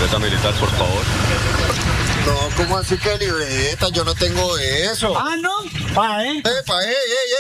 libreta militar, por favor. No, ¿cómo así que libreta? Yo no tengo eso. Ah, ¿no? Pa, ¿eh? Epa, ey, ey,